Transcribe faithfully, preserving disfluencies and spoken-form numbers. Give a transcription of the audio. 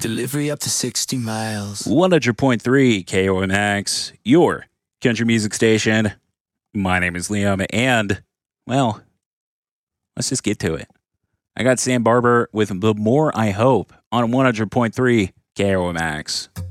Delivery up to sixty miles. one hundred point three K O M X, your country music station. My name is Liam, and, well, let's just get to it. I got Sam Barber with The More I Hope on one hundred point three K O M X.